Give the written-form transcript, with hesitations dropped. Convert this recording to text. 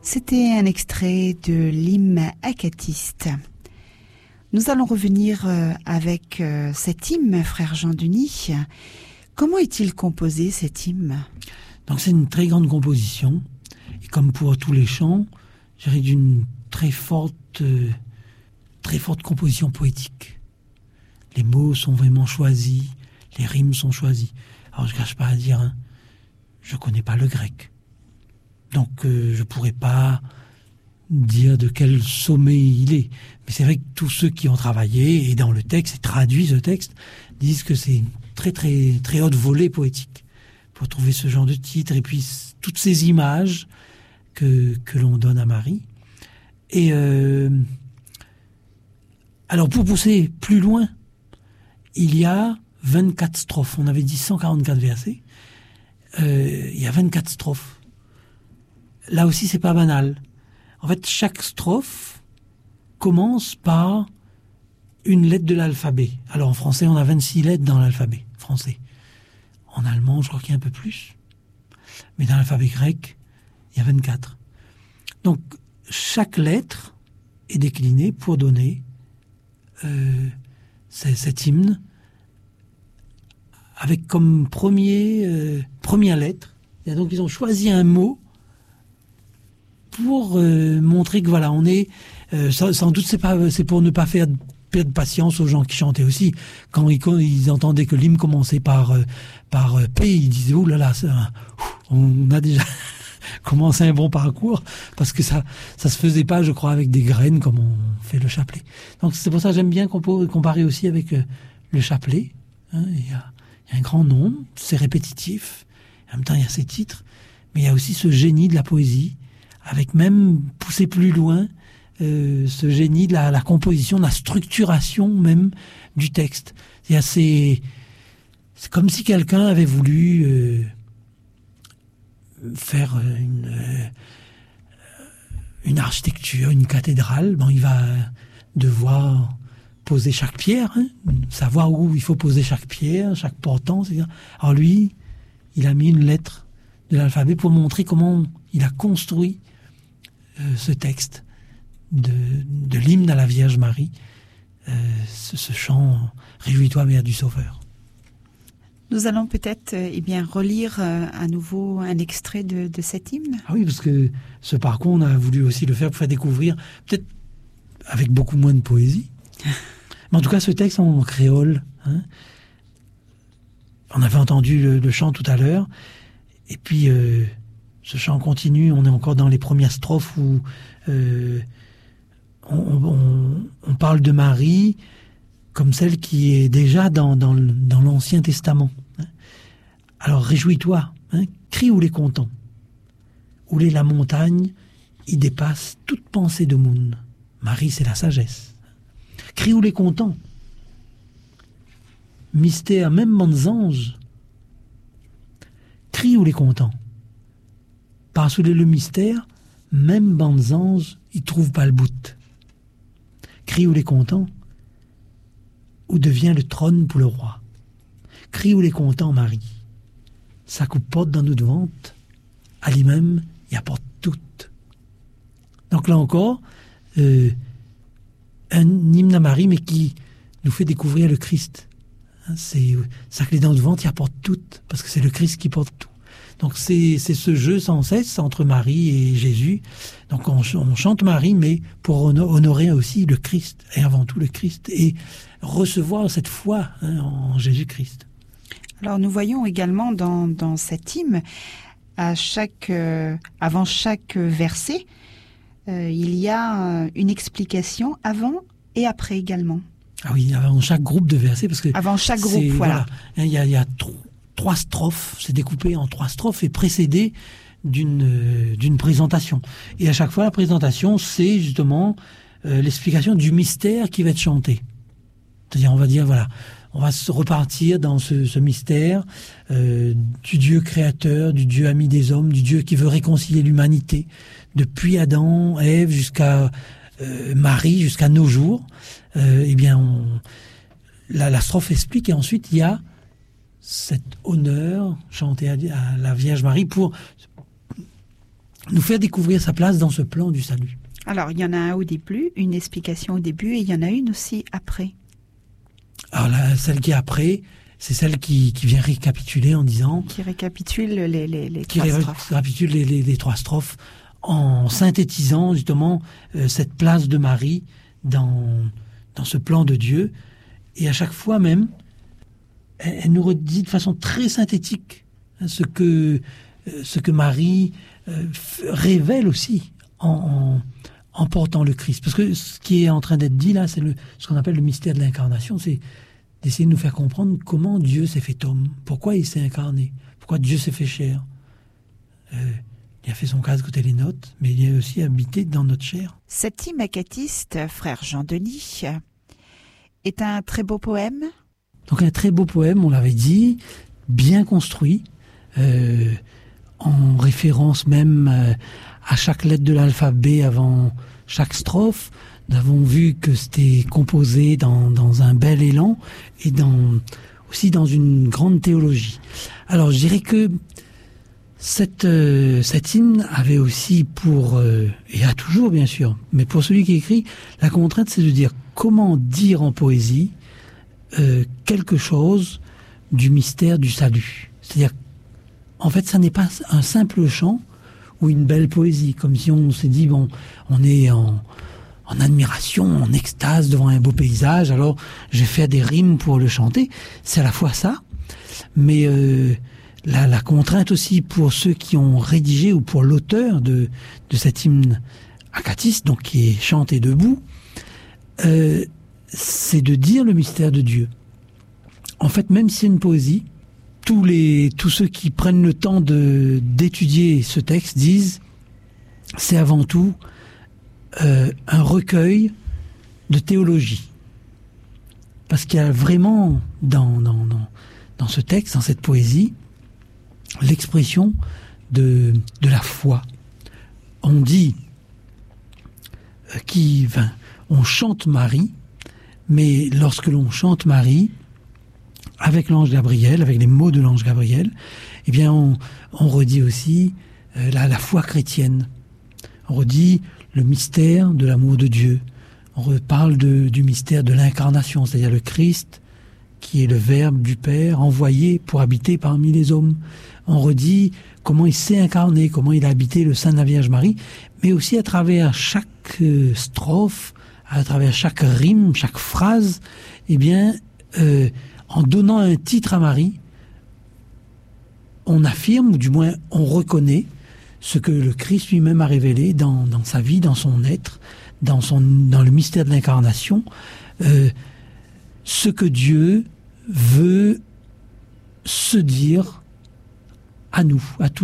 C'était un extrait de l'hymne acatiste. Nous allons revenir avec cet hymne, frère Jean Denis. Comment est-il composé, cet hymne ? Donc c'est une très grande composition, et comme pour tous les chants, je dirais d'une très forte composition poétique. Les mots sont vraiment choisis, les rimes sont choisies. Alors je ne cache pas à dire, je ne connais pas le grec. Donc je ne pourrais pas dire de quel sommet il est. Mais c'est vrai que tous ceux qui ont travaillé, et dans le texte, et traduit ce texte, disent que c'est une très très très haute volée poétique pour trouver ce genre de titre, et puis toutes ces images que l'on donne à Marie. Et alors pour pousser plus loin, il y a 24 strophes. On avait dit 144 versets. Il y a 24 strophes. Là aussi, c'est pas banal. En fait, chaque strophe commence par une lettre de l'alphabet. Alors en français, on a 26 lettres dans l'alphabet français. En allemand, je crois qu'il y a un peu plus. Mais dans l'alphabet grec, il y a 24. Donc, chaque lettre est déclinée pour donner cet hymne avec comme première lettre. Et donc, ils ont choisi un mot pour montrer que voilà, on est... sans doute, c'est pour ne pas faire perdre patience aux gens qui chantaient aussi. Quand ils entendaient que l'hymne commençait par P, ils disaient « Oh là là, on a déjà commencé un bon parcours », parce que ça se faisait pas, je crois, avec des graines comme on fait le chapelet. Donc c'est pour ça que j'aime bien comparer aussi avec le chapelet. Il y a un grand nombre, c'est répétitif. En même temps, il y a ces titres, mais il y a aussi ce génie de la poésie, avec même, pousser plus loin, ce génie de la composition, de la structuration même du texte. C'est comme si quelqu'un avait voulu faire une architecture, une cathédrale. Bon, il va devoir poser chaque pierre, savoir où il faut poser chaque pierre, chaque portant. Alors lui, il a mis une lettre de l'alphabet pour montrer comment il a construit ce texte de l'hymne à la Vierge Marie, ce chant « Réjouis-toi, Mère du Sauveur ». Nous allons peut-être relire à nouveau un extrait de cet hymne. Ah oui, parce que ce parcours, on a voulu aussi le faire pour faire découvrir, peut-être avec beaucoup moins de poésie. Mais en tout cas, ce texte en créole, on avait entendu le chant tout à l'heure, et puis ce chant continue, on est encore dans les premières strophes où on parle de Marie comme celle qui est déjà dans l'Ancien Testament. Alors réjouis-toi, crie ou les contents. Où est la montagne, il dépasse toute pensée de monde. Marie, c'est la sagesse. Crie ou les contents. Mystère, même bons anges. Crie ou les contents. Par-sous le mystère, même bons anges, ils trouvent pas le bout. Crie ou les contents. Où devient le trône pour le roi. Crie ou les contents, Marie. Ça coupe porte dans notre vente. À lui-même, il apporte tout. Donc là encore, un hymne à Marie, mais qui nous fait découvrir le Christ. C'est ça que les dents de ventre, il apporte tout, parce que c'est le Christ qui porte tout. Donc c'est ce jeu sans cesse entre Marie et Jésus. Donc on chante Marie, mais pour honorer aussi le Christ, et avant tout le Christ, et recevoir cette foi en Jésus-Christ. Alors nous voyons également dans cet hymne, avant chaque verset, il y a une explication avant et après également. Ah oui, avant chaque groupe de versets, parce que avant chaque groupe, voilà. Il y a trois strophes, c'est découpé en 3 strophes et précédé d'une présentation. Et à chaque fois, la présentation, c'est justement l'explication du mystère qui va être chanté. C'est-à-dire, on va dire, voilà, on va se repartir dans ce mystère du Dieu créateur, du Dieu ami des hommes, du Dieu qui veut réconcilier l'humanité, depuis Adam, Ève, jusqu'à Marie, jusqu'à nos jours. La strophe explique, et ensuite, il y a cet honneur chanté à la Vierge Marie pour nous faire découvrir sa place dans ce plan du salut. Alors, il y en a un au début, une explication au début, et il y en a une aussi après. Alors là, celle qui est après, c'est celle qui vient récapituler en disant... Qui récapitule les trois strophes. Qui récapitule les trois strophes en synthétisant justement cette place de Marie dans ce plan de Dieu. Et à chaque fois même, elle nous redit de façon très synthétique ce que Marie révèle aussi en portant le Christ. Parce que ce qui est en train d'être dit là, c'est ce qu'on appelle le mystère de l'incarnation, c'est d'essayer de nous faire comprendre comment Dieu s'est fait homme, pourquoi il s'est incarné, pourquoi Dieu s'est fait chair. Il a fait son cas côté les notes, mais il a aussi habité dans notre chair. Cet hymne acatiste, frère Jean-Denis, est un très beau poème. Donc un très beau poème, on l'avait dit, bien construit, en référence même à chaque lettre de l'alphabet avant chaque strophe. Nous avons vu que c'était composé dans un bel élan et aussi dans une grande théologie. Alors je dirais que cet hymne avait aussi pour, et a toujours bien sûr, mais pour celui qui écrit, la contrainte c'est de dire comment dire en poésie quelque chose du mystère du salut. C'est-à-dire, en fait, ça n'est pas un simple chant ou une belle poésie, comme si on s'est dit, bon, on est en admiration, en extase devant un beau paysage, alors je vais faire des rimes pour le chanter. C'est à la fois ça, mais la contrainte aussi pour ceux qui ont rédigé ou pour l'auteur de cet hymne acatiste, donc qui est chanté debout, c'est de dire le mystère de Dieu. En fait, même si c'est une poésie, tous ceux qui prennent le temps d'étudier ce texte disent c'est avant tout un recueil de théologie. Parce qu'il y a vraiment dans ce texte, dans cette poésie, l'expression de la foi. On dit on chante Marie, mais lorsque l'on chante Marie, avec l'ange Gabriel, avec les mots de l'ange Gabriel, eh bien on redit aussi la foi chrétienne. On redit le mystère de l'amour de Dieu. On reparle du mystère de l'incarnation, c'est-à-dire le Christ qui est le Verbe du Père envoyé pour habiter parmi les hommes. On redit comment il s'est incarné, comment il a habité le sein de la Vierge Marie, mais aussi à travers chaque strophe, à travers chaque rime, chaque phrase, eh bien, en donnant un titre à Marie, on affirme, ou du moins on reconnaît, ce que le Christ lui-même a révélé dans sa vie, dans son être, dans le mystère de l'incarnation, ce que Dieu veut se dire à nous, à tous.